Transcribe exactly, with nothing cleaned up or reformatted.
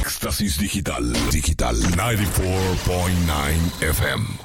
Éxtasis Digital. Digital noventa y cuatro punto nueve F M.